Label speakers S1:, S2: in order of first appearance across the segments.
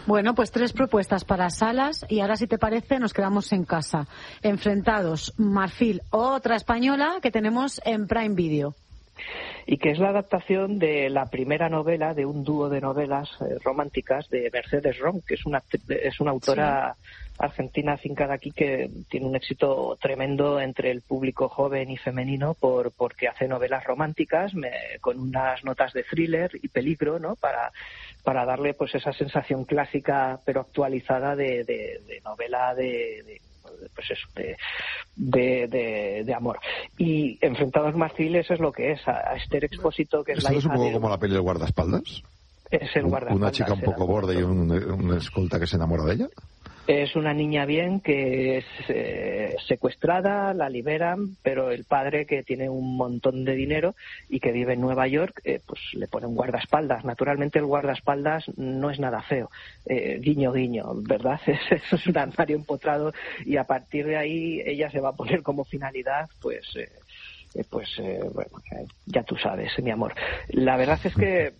S1: Bueno, pues 3 propuestas para salas y ahora, si te parece, nos quedamos en casa. Enfrentados, Marfil, otra española que tenemos en Prime Video.
S2: Y que es la adaptación de la primera novela de un dúo de novelas románticas de Mercedes Rom, que es una autora argentina afincada aquí que tiene un éxito tremendo entre el público joven y femenino porque hace novelas románticas con unas notas de thriller y peligro, ¿no? Para darle pues esa sensación clásica pero actualizada de novela pues eso, de amor. Y Enfrentados Marfiles es lo que es. A Esther Expósito, que es la hija
S3: es un poco como la peli del guardaespaldas.
S2: Es el guardaespaldas.
S3: Una chica un poco gorda y un escolta que se enamora de ella.
S2: Es una niña bien que es secuestrada, la liberan, pero el padre, que tiene un montón de dinero y que vive en Nueva York, pues le pone un guardaespaldas. Naturalmente el guardaespaldas no es nada feo, guiño guiño, ¿verdad? Eso es un armario empotrado y a partir de ahí ella se va a poner como finalidad, bueno, ya tú sabes, mi amor. La verdad es que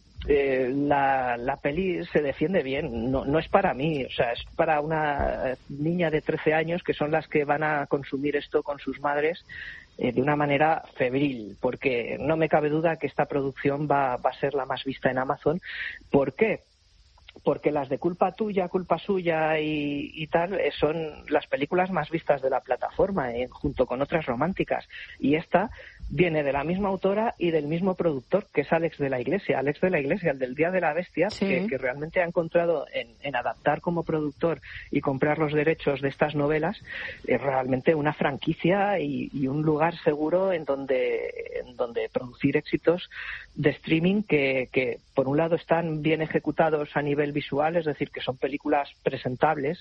S2: la peli se defiende bien, no es para mí, o sea, es para una niña de 13 años que son las que van a consumir esto con sus madres de una manera febril, porque no me cabe duda que esta producción va a ser la más vista en Amazon. ¿Por qué? Porque las de culpa tuya, culpa suya y tal son las películas más vistas de la plataforma, junto con otras románticas. Y esta viene de la misma autora y del mismo productor, que es Alex de la Iglesia, el del Día de la Bestia, sí. que realmente ha encontrado en adaptar como productor y comprar los derechos de estas novelas realmente una franquicia y un lugar seguro en donde producir éxitos de streaming que por un lado están bien ejecutados a nivel visual, es decir, que son películas presentables,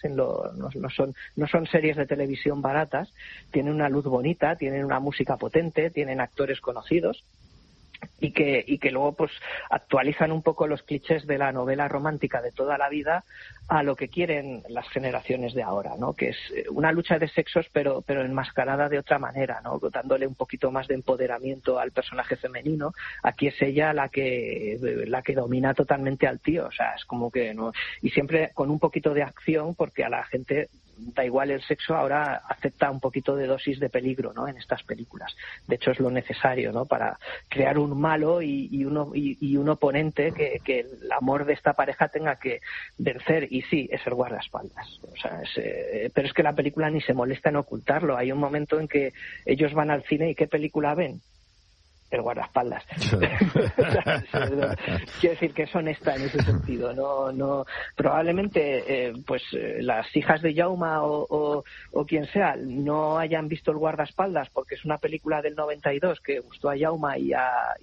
S2: no son series de televisión baratas, tienen una luz bonita, tienen una música potente, tienen actores conocidos y que luego pues actualizan un poco los clichés de la novela romántica de toda la vida a lo que quieren las generaciones de ahora, ¿no? Que es una lucha de sexos pero enmascarada de otra manera, ¿no? Dándole un poquito más de empoderamiento al personaje femenino. Aquí es ella la que domina totalmente al tío, o sea, es como que no, y siempre con un poquito de acción, porque a la gente da igual el sexo, ahora acepta un poquito de dosis de peligro, ¿no? En estas películas. De hecho es lo necesario, ¿no? Para crear un malo y un oponente que el amor de esta pareja tenga que vencer. Y sí, es el guardaespaldas. O sea, pero es que la película ni se molesta en ocultarlo. Hay un momento en que ellos van al cine y ¿qué película ven? El guardaespaldas. Quiero decir que es honesta en ese sentido. No probablemente las hijas de Jaume o quien sea no hayan visto el guardaespaldas porque es una película del 92 que gustó a Jaume y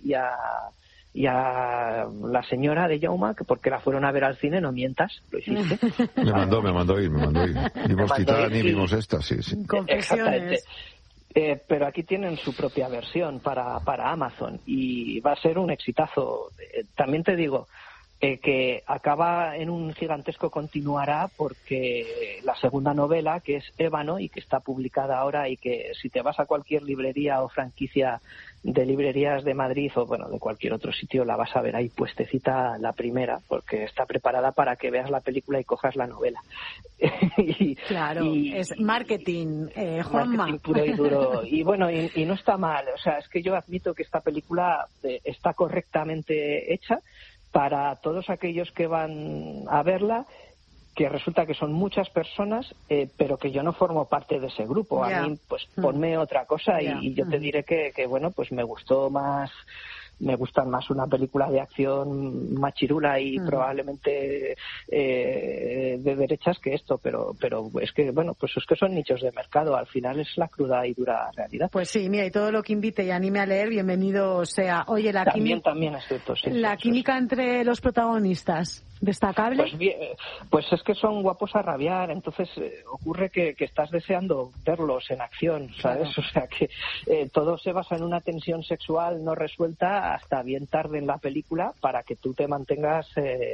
S2: a la señora de Jaume, que porque la fueron a ver al cine, no mientas, lo hiciste.
S3: Me mandó ir. Vimos Titán y vimos esta, sí.
S1: Confesiones.
S2: Pero aquí tienen su propia versión para Amazon y va a ser un exitazo. También te digo que acaba en un gigantesco continuará, porque la segunda novela, que es Ébano y que está publicada ahora, y que si te vas a cualquier librería o franquicia de librerías de Madrid o bueno de cualquier otro sitio la vas a ver ahí puestecita la primera, porque está preparada para que veas la película y cojas la novela.
S1: Claro, es marketing, Juanma.
S2: Marketing puro y duro. Y bueno, y no está mal, o sea, es que yo admito que esta película está correctamente hecha para todos aquellos que van a verla, que resulta que son muchas personas, pero que yo no formo parte de ese grupo. A mí, pues ponme otra cosa y yo te diré que bueno, pues me gustan más una película de acción machirula y probablemente de derechas que esto, pero es que bueno, pues es que son nichos de mercado, al final es la cruda y dura realidad.
S1: Pues sí, mira, y todo lo que invite y anime a leer, bienvenido sea. Oye,
S2: también es cierto, sí.
S1: La química entre los protagonistas, ¿destacable?
S2: Pues es que son guapos a rabiar, entonces ocurre que estás deseando verlos en acción, ¿sabes? Claro. O sea que todo se basa en una tensión sexual no resuelta hasta bien tarde en la película para que tú te mantengas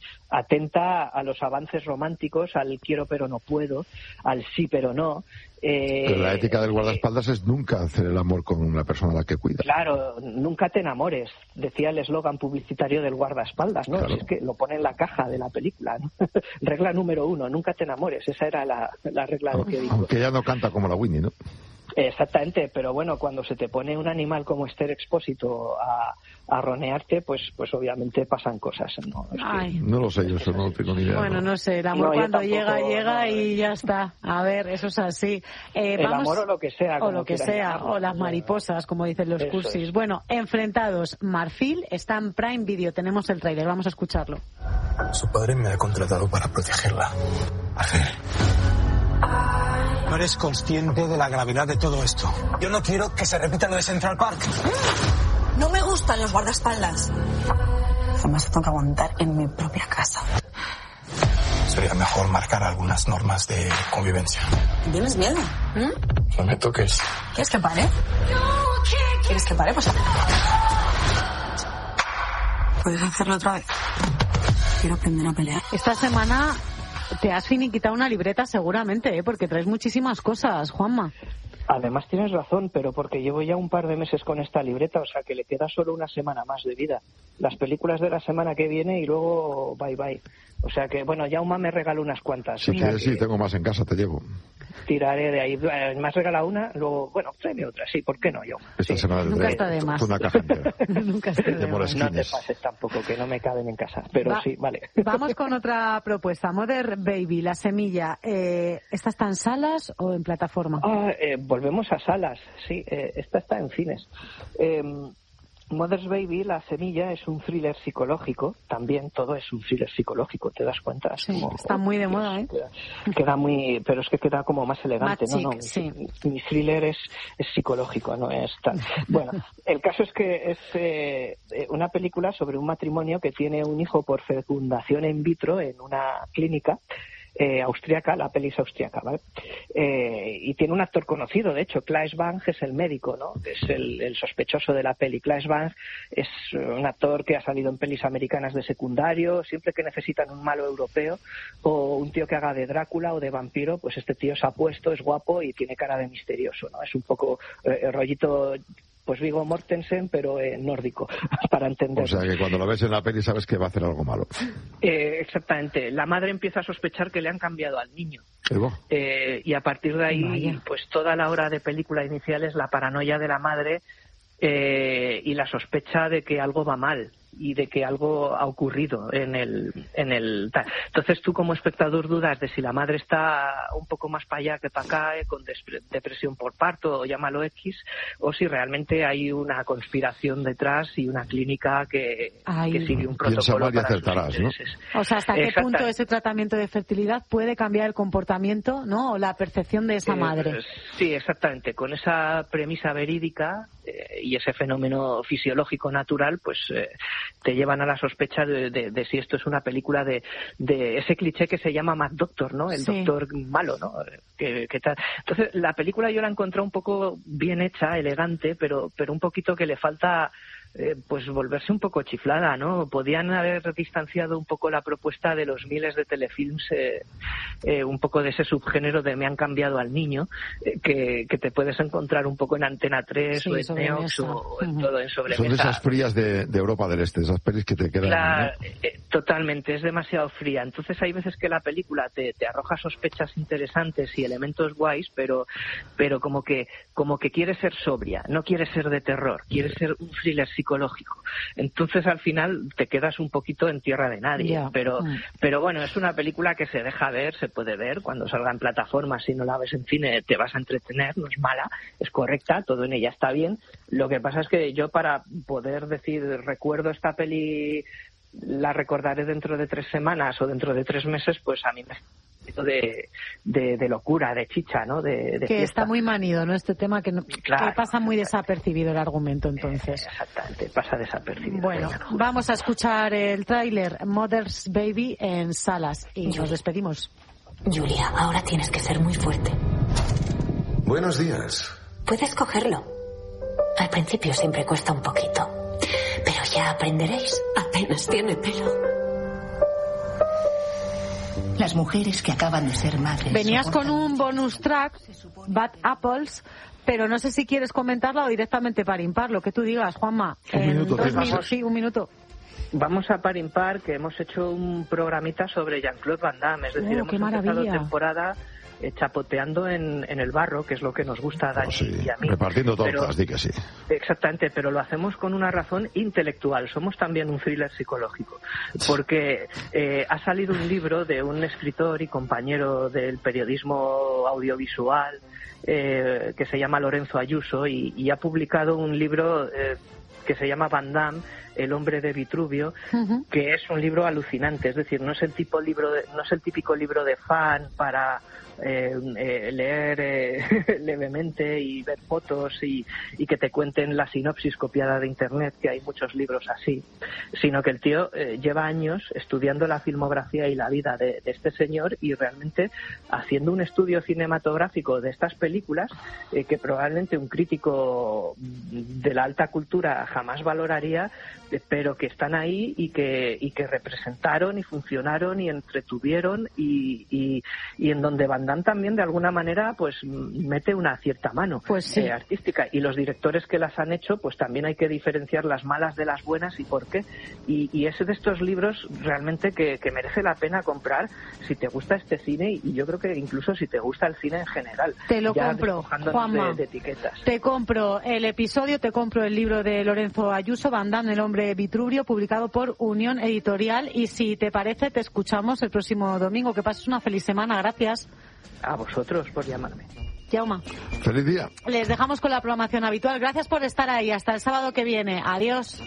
S2: atenta a los avances románticos, al quiero pero no puedo, al sí pero no.
S3: Pero la ética del guardaespaldas es nunca hacer el amor con una persona a la que cuida.
S2: Claro, nunca te enamores, decía el eslogan publicitario del guardaespaldas, ¿no?
S3: Claro.
S2: Si es que lo pone en la caja de la película, ¿no? Regla número 1, nunca te enamores, esa era la regla que dijo.
S3: Aunque ella no canta como la Winnie, ¿no?
S2: Exactamente, pero bueno, cuando se te pone un animal como Esther Expósito a ronearte, pues obviamente pasan cosas, ¿no?
S3: No lo sé, yo eso no tengo ni idea.
S1: Bueno, no sé, el amor cuando llega y ya está. A ver, eso es así.
S2: El amor o lo que sea.
S1: O lo que sea, o las mariposas, como dicen los cursis. Bueno, Enfrentados, Marfil, está en Prime Video, tenemos el tráiler, vamos a escucharlo.
S4: Su padre me ha contratado para protegerla. Marfil. No eres consciente de la gravedad de todo esto. Yo no quiero que se repita lo de Central Park.
S5: No me gustan los guardaespaldas. Además, tengo que aguantar en mi propia casa.
S4: Sería mejor marcar algunas normas de convivencia.
S5: ¿Tienes miedo?
S4: No me toques.
S5: ¿Quieres que pare? ¿Quieres que pare? Pues... ¿Puedes hacerlo otra vez? Quiero aprender a pelear.
S1: Esta semana te has finiquitado una libreta seguramente, porque traes muchísimas cosas, Juanma.
S2: Además tienes razón, pero porque llevo ya un par de meses con esta libreta, o sea que le queda solo una semana más de vida. Las películas de la semana que viene y luego bye bye. O sea que, bueno, Jaume me regaló unas cuantas.
S3: Si quieres, sí, tengo más en casa, te llevo.
S2: Tiraré de ahí. Me has regalado una, luego, bueno, tráeme otra, sí, ¿por qué no, Jaume?
S3: Esta semana
S1: nunca está de más.
S3: Una caja entera.
S1: Nunca está de más.
S2: No te pases tampoco, que no me caben en casa, pero sí, vale.
S1: Vamos con otra propuesta, Mother Baby, La Semilla. ¿Esta está en salas o en plataforma?
S2: Volvemos a salas, sí, esta está en cines. Mother's Baby, La Semilla, es un thriller psicológico, también todo es un thriller psicológico, ¿te das cuenta?
S1: Sí, como, está muy de moda, ¿eh?
S2: Queda muy, pero es que queda como más elegante,
S1: más
S2: ¿no?
S1: chic, sí.
S2: Mi thriller es psicológico, no es tan... Bueno, el caso es que es una película sobre un matrimonio que tiene un hijo por fecundación in vitro en una clínica austriaca, la peli es austriaca, ¿vale? Y tiene un actor conocido, de hecho, Claes Bang es el médico, ¿no? Es el sospechoso de la peli. Claes Bang es un actor que ha salido en pelis americanas de secundario, siempre que necesitan un malo europeo o un tío que haga de Drácula o de vampiro, pues este tío se ha puesto, es guapo y tiene cara de misterioso, ¿no? Es un poco rollito... pues Viggo Mortensen, pero nórdico, para entenderlo.
S3: O sea, que cuando lo ves en la peli sabes que va a hacer algo malo.
S2: Exactamente. La madre empieza a sospechar que le han cambiado al niño. Y a partir de ahí, pues toda la hora de película inicial es la paranoia de la madre y la sospecha de que algo va mal y de que algo ha ocurrido en el entonces tú como espectador dudas de si la madre está un poco más para allá que para acá, con depresión por parto o llámalo X, o si realmente hay una conspiración detrás y una clínica que sigue un protocolo para sus intereses.
S1: ¿No? O sea, ¿hasta qué punto ese tratamiento de fertilidad puede cambiar el comportamiento, ¿no? O la percepción de esa madre?
S2: Sí, exactamente. Con esa premisa verídica y ese fenómeno fisiológico natural, pues te llevan a la sospecha de si esto es una película de ese cliché que se llama Mad Doctor, ¿no? El doctor malo, ¿no? Que tal. Entonces, la película yo la encontré un poco bien hecha, elegante, pero un poquito que le falta... pues volverse un poco chiflada, ¿no? Podían haber distanciado un poco la propuesta de los miles de telefilms, un poco de ese subgénero de me han cambiado al niño, que te puedes encontrar un poco en Antena 3 o en Neox o en todo en Sobremesa.
S3: Son de esas frías de Europa del Este, esas pelis que te quedan...
S2: Totalmente, es demasiado fría. Entonces hay veces que la película te arroja sospechas interesantes y elementos guays, pero como que quiere ser sobria, no quiere ser de terror, quiere ser un thriller psicológico. Entonces al final te quedas un poquito en tierra de nadie, pero bueno, es una película que se deja ver, se puede ver cuando salga en plataformas. Si no la ves en cine te vas a entretener, no es mala, es correcta, todo en ella está bien. Lo que pasa es que yo, para poder decir recuerdo esta peli, la recordaré dentro de 3 semanas o dentro de 3 meses, pues a mí me de locura, de chicha, ¿no? De
S1: que
S2: fiesta.
S1: Está muy manido, ¿no? Este tema que pasa muy desapercibido el argumento, entonces.
S2: Exactamente, pasa desapercibido.
S1: Bueno, vamos a escuchar el tráiler Mother's Baby en salas y nos despedimos.
S5: Julia, ahora tienes que ser muy fuerte.
S6: Buenos días.
S5: Puedes cogerlo. Al principio siempre cuesta un poquito, pero ya aprenderéis. Apenas tiene pelo.
S7: las mujeres que acaban de ser madres.
S1: Venías con un bonus track, Bad Apples, pero no sé si quieres comentarlo o directamente par impar, lo que tú digas, Juanma. Un minuto.
S2: Vamos a par impar, que hemos hecho un programita sobre Jean-Claude Van Damme, es decir, hemos empezado temporada chapoteando en el barro, que es lo que nos gusta a Dani y a mí.
S3: Repartiendo tortas, di que sí.
S2: Exactamente, pero lo hacemos con una razón intelectual. Somos también un thriller psicológico, porque ha salido un libro de un escritor y compañero del periodismo audiovisual que se llama Lorenzo Ayuso y ha publicado un libro que se llama Van Damme, El hombre de Vitruvio, que es un libro alucinante. Es decir, no es el típico libro de fan para leer levemente y ver fotos y que te cuenten la sinopsis copiada de internet, que hay muchos libros así, sino que el tío lleva años estudiando la filmografía y la vida de este señor y realmente haciendo un estudio cinematográfico de estas películas que probablemente un crítico de la alta cultura jamás valoraría, pero que están ahí y que representaron y funcionaron y entretuvieron y en donde Van Damme también de alguna manera pues mete una cierta mano artística, y los directores que las han hecho pues también hay que diferenciar las malas de las buenas y por qué, y es de estos libros realmente que merece la pena comprar si te gusta este cine y yo creo que incluso si te gusta el cine en general.
S1: Te lo compro, Juanma,
S2: de etiquetas.
S1: Te compro el episodio, te compro el libro de Lorenzo Ayuso, Van Damme, El hombre Vitruvio, publicado por Unión Editorial, y si te parece te escuchamos el próximo domingo. Que pases una feliz semana. Gracias
S2: a vosotros por llamarme.
S1: Jaume.
S3: Feliz día.
S1: Les dejamos con la programación habitual. Gracias por estar ahí. Hasta el sábado que viene. Adiós.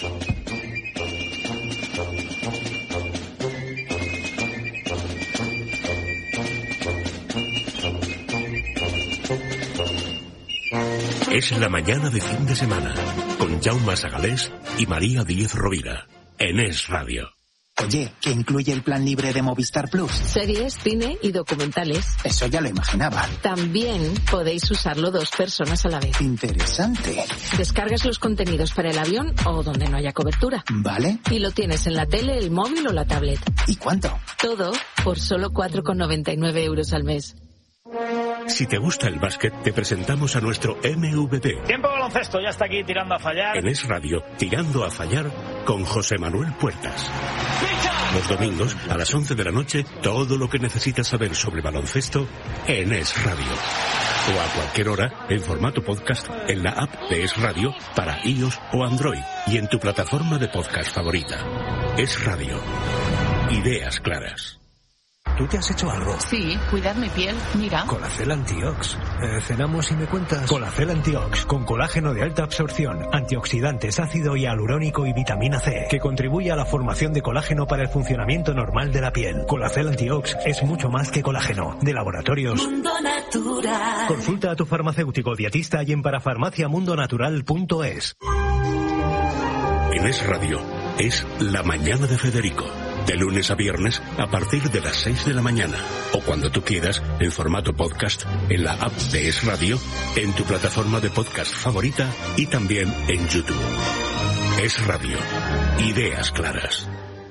S8: Es la mañana de fin de semana con Jaume Sagalés y María Díez Rovira en Es Radio.
S9: Oye, ¿qué incluye el plan libre de Movistar Plus?
S10: Series, cine y documentales.
S9: Eso ya lo imaginaba.
S10: También podéis usarlo 2 personas a la vez.
S9: Interesante.
S10: Descargas los contenidos para el avión o donde no haya cobertura.
S9: Vale.
S10: Y lo tienes en la tele, el móvil o la tablet.
S9: ¿Y cuánto?
S10: Todo por solo 4,99 € al mes.
S8: Si te gusta el básquet, te presentamos a nuestro MVP.
S11: Tiempo baloncesto, ya está aquí tirando a fallar.
S8: En Es Radio, Tirando a Fallar, con José Manuel Puertas. Los domingos, a las 11 de la noche, todo lo que necesitas saber sobre baloncesto en Es Radio. O a cualquier hora, en formato podcast, en la app de Es Radio, para iOS o Android, y en tu plataforma de podcast favorita. Es Radio. Ideas claras.
S12: ¿Tú te has hecho algo?
S13: Sí, cuidar mi piel, mira.
S12: Colacel Antiox. Cenamos y me cuentas. Colacel Antiox, con colágeno de alta absorción, antioxidantes, ácido hialurónico y vitamina C, que contribuye a la formación de colágeno para el funcionamiento normal de la piel. Colacel Antiox es mucho más que colágeno. De Laboratorios
S14: Mundo Natural.
S12: Consulta a tu farmacéutico dietista y en parafarmaciamundonatural.es.
S8: En Es Radio, es La Mañana de Federico. De lunes a viernes a partir de las 6 de la mañana. O cuando tú quieras, en formato podcast, en la app de Es Radio, en tu plataforma de podcast favorita y también en YouTube. Es Radio. Ideas claras.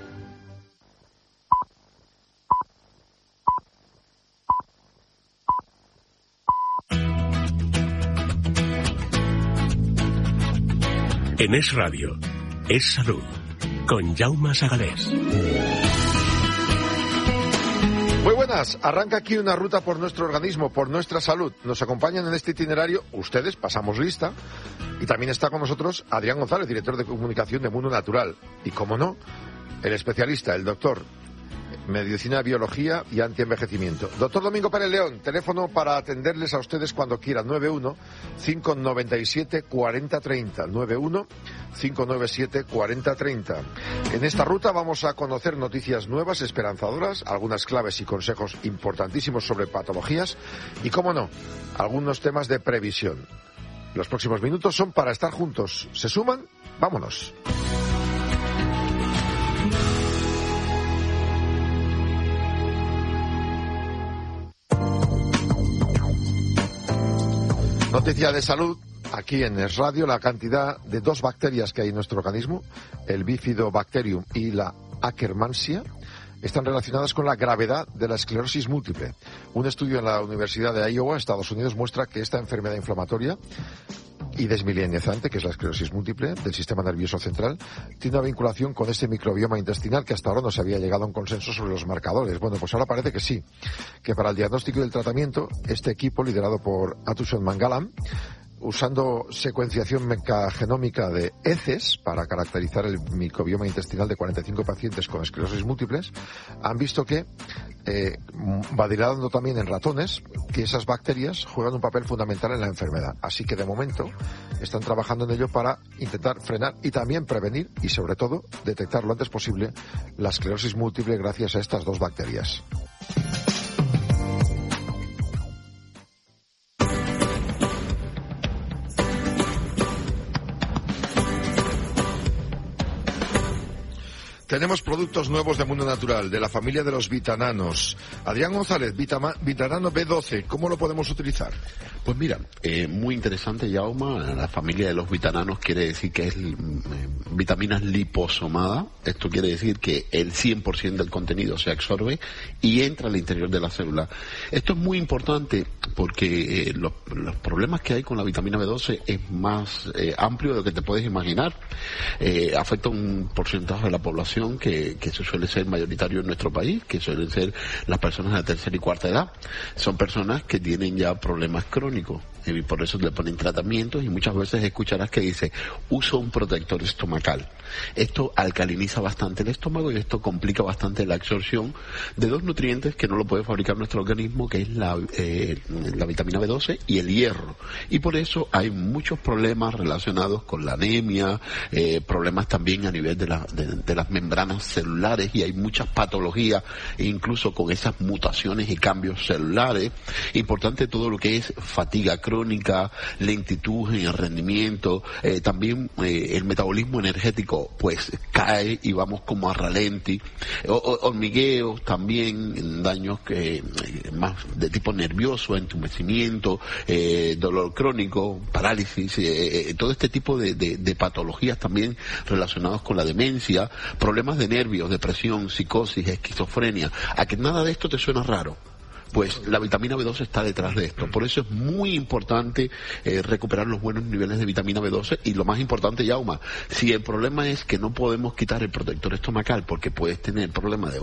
S8: En Es Radio, Es Salud. Con Jaume Sagalés.
S3: Muy buenas, arranca aquí una ruta por nuestro organismo, por nuestra salud. Nos acompañan en este itinerario ustedes, pasamos lista, y también está con nosotros Adrián González, director de comunicación de Mundo Natural. Y como no, el especialista, el doctor, Medicina, Biología y Antienvejecimiento. Doctor Domingo Pérez León, teléfono para atenderles a ustedes cuando quieran, 91-597-4030, 91-597-4030. En esta ruta vamos a conocer noticias nuevas, esperanzadoras, algunas claves y consejos importantísimos sobre patologías y, cómo no, algunos temas de previsión. Los próximos minutos son para estar juntos. ¿Se suman? ¡Vámonos! Noticia de salud, aquí en Es Radio, la cantidad de 2 bacterias que hay en nuestro organismo, el Bifidobacterium y la Akkermansia, están relacionadas con la gravedad de la esclerosis múltiple. Un estudio en la Universidad de Iowa, Estados Unidos, muestra que esta enfermedad inflamatoria y desmielinizante, que es la esclerosis múltiple del sistema nervioso central, tiene una vinculación con este microbioma intestinal que hasta ahora no se había llegado a un consenso sobre los marcadores. Bueno, pues ahora parece que sí, que para el diagnóstico y el tratamiento, este equipo, liderado por Atushon Mangalam, usando secuenciación mecagenómica de heces para caracterizar el microbioma intestinal de 45 pacientes con esclerosis múltiples, han visto que, validando también en ratones, que esas bacterias juegan un papel fundamental en la enfermedad. Así que de momento están trabajando en ello para intentar frenar y también prevenir y sobre todo detectar lo antes posible la esclerosis múltiple gracias a estas dos bacterias. Tenemos productos nuevos de Mundo Natural, de la familia de los vitananos. Adrián González, vitanano B12, ¿cómo lo podemos utilizar?
S15: Pues mira, muy interesante, Jaume. La familia de los vitananos quiere decir que es vitaminas liposomadas. Esto quiere decir que el 100% del contenido se absorbe y entra al interior de la célula. Esto es muy importante porque los problemas que hay con la vitamina B12 es más amplio de lo que te puedes imaginar. Afecta un porcentaje de la población que eso suele ser mayoritario en nuestro país, que suelen ser las personas de la tercera y cuarta edad. Son personas que tienen ya problemas crónicos y por eso le ponen tratamientos y muchas veces escucharás que dice, uso un protector estomacal. Esto alcaliniza bastante el estómago y esto complica bastante la absorción de dos nutrientes que no lo puede fabricar nuestro organismo, que es la vitamina B12 y el hierro. Y por eso hay muchos problemas relacionados con la anemia, problemas también a nivel de las membranas celulares, y hay muchas patologías incluso con esas mutaciones y cambios celulares. Importante todo lo que es fatiga crónica, lentitud en el rendimiento, también el metabolismo energético pues cae y vamos como a ralenti, hormigueos también, daños más de tipo nervioso, entumecimiento, dolor crónico, parálisis, todo este tipo de patologías también relacionados con la demencia, problemas de nervios, depresión, psicosis, esquizofrenia. ¿A que nada de esto te suena raro? Pues la vitamina B12 está detrás de esto. Por eso es muy importante recuperar los buenos niveles de vitamina B12 y lo más importante, Jaume, si el problema es que no podemos quitar el protector estomacal porque puedes tener problemas de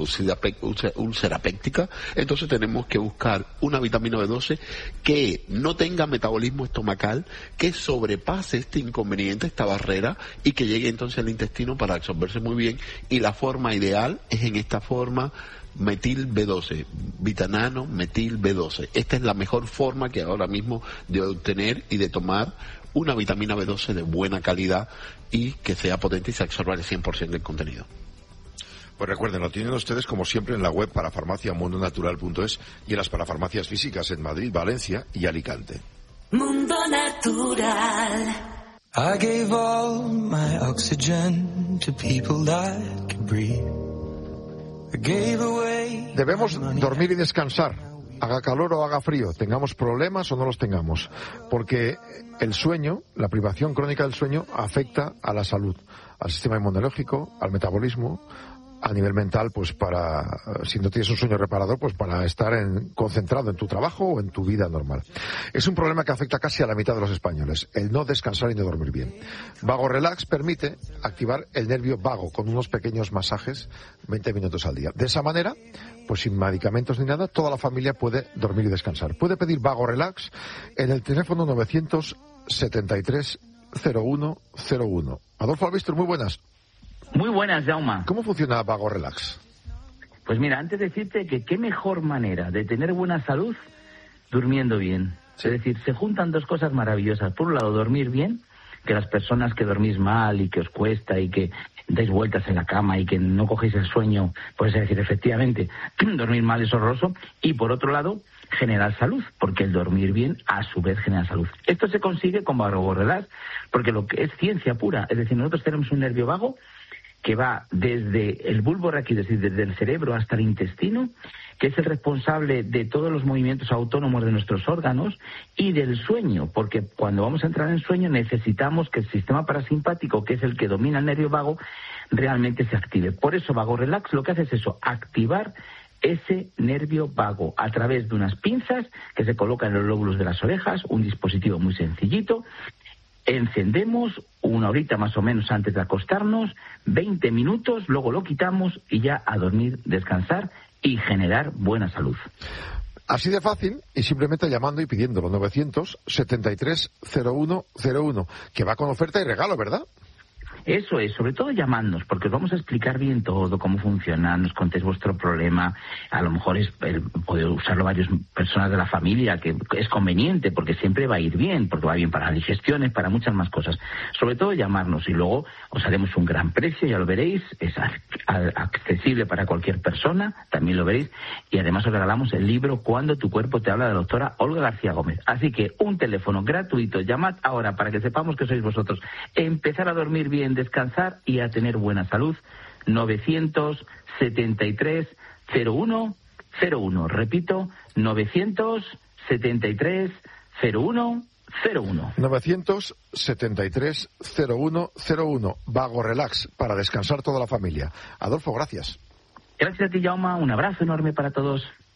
S15: úlcera péptica, entonces tenemos que buscar una vitamina B12 que no tenga metabolismo estomacal, que sobrepase este inconveniente, esta barrera, y que llegue entonces al intestino para absorberse muy bien. Y la forma ideal es en esta forma, metil B12, vitanano metil B12. Esta es la mejor forma que ahora mismo de obtener y de tomar una vitamina B12 de buena calidad y que sea potente y se absorba el 100% del contenido.
S3: Pues recuerden, lo tienen ustedes como siempre en la web parafarmaciamundonatural.es y en las parafarmacias físicas en Madrid, Valencia y Alicante.
S14: Mundo Natural.
S16: I gave all my oxygen to people that could breathe.
S3: Debemos dormir y descansar, haga calor o haga frío, tengamos problemas o no los tengamos, porque el sueño, la privación crónica del sueño, afecta a la salud, al sistema inmunológico, al metabolismo, a nivel mental, pues si no tienes un sueño reparador, pues para estar concentrado en tu trabajo o en tu vida normal. Es un problema que afecta casi a la mitad de los españoles, el no descansar y no dormir bien. Vago Relax permite activar el nervio vago con unos pequeños masajes 20 minutos al día. De esa manera, pues sin medicamentos ni nada, toda la familia puede dormir y descansar. Puede pedir Vago Relax en el teléfono 973 0101. Adolfo Albistur, muy buenas.
S17: Muy buenas, Jaume.
S3: ¿Cómo funciona Vago Relax?
S17: Pues mira, antes de decirte que qué mejor manera de tener buena salud durmiendo bien. Sí. Es decir, se juntan dos cosas maravillosas. Por un lado, dormir bien, que las personas que dormís mal y que os cuesta y que dais vueltas en la cama y que no cogéis el sueño, pues es decir, efectivamente, dormir mal es horroroso. Y por otro lado, generar salud, porque el dormir bien a su vez genera salud. Esto se consigue con Vago Relax, porque lo que es ciencia pura, es decir, nosotros tenemos un nervio vago que va desde el bulbo raquídeo, es decir, desde el cerebro hasta el intestino, que es el responsable de todos los movimientos autónomos de nuestros órganos, y del sueño, porque cuando vamos a entrar en sueño necesitamos que el sistema parasimpático, que es el que domina el nervio vago, realmente se active. Por eso Vago Relax lo que hace es eso, activar ese nervio vago a través de unas pinzas que se colocan en los lóbulos de las orejas, un dispositivo muy sencillito. Encendemos 1 horita más o menos antes de acostarnos, 20 minutos, luego lo quitamos y ya a dormir, descansar y generar buena salud.
S3: Así de fácil, y simplemente llamando y pidiéndolo, 900-73-01-01, que va con oferta y regalo, ¿verdad?
S17: Eso es, sobre todo llamadnos, porque os vamos a explicar bien todo, cómo funciona, nos contéis vuestro problema. A lo mejor puede usarlo varias personas de la familia, que es conveniente, porque siempre va a ir bien, porque va bien para las digestiones, para muchas más cosas. Sobre todo llamarnos, y luego os haremos un gran precio, ya lo veréis, es accesible para cualquier persona, también lo veréis, y además os regalamos el libro Cuando tu cuerpo te habla, de la doctora Olga García Gómez. Así que un teléfono gratuito, llamad ahora para que sepamos que sois vosotros. Empezar a dormir bien, descansar y a tener buena salud. 973-01-01. Repito, 973-01-01.
S3: 973-01-01. Vago Relax, para descansar toda la familia. Adolfo, gracias.
S17: Gracias a ti, Jaume. Un abrazo enorme para todos.